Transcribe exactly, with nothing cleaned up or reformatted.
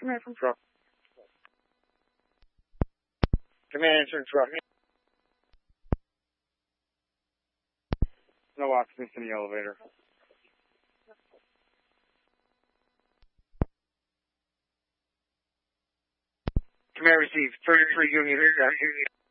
Command from truck. Command answering truck. No occupants in the elevator. Command received thirty-three units.